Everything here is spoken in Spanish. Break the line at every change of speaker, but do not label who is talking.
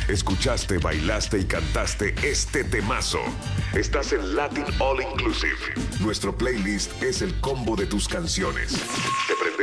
Escuchaste, bailaste y cantaste este temazo. Estás en Latin All Inclusive. Nuestro playlist es el combo de tus canciones. ¿Te prende?